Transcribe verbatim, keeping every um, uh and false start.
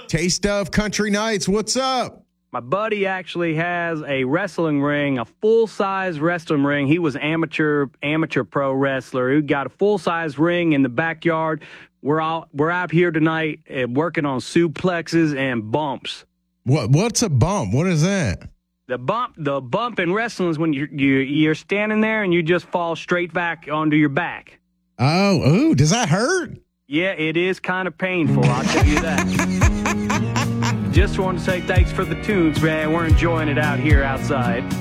Taste of Country Nights, what's up? My buddy actually has a wrestling ring, a full-size wrestling ring. He was amateur amateur pro wrestler. He got a full-size ring in the backyard. We're out we're out here tonight uh, working on suplexes and bumps. What what's a bump? What is that? The bump the bump in wrestling is when you're you, you're standing there and you just fall straight back onto your back. Oh, ooh, does that hurt? Yeah, it is kind of painful, I'll tell you that. Just want to say thanks for the tunes, man. We're enjoying it out here outside.